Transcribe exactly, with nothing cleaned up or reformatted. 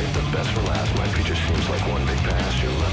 the best for last. My future seems like one big pass. You're left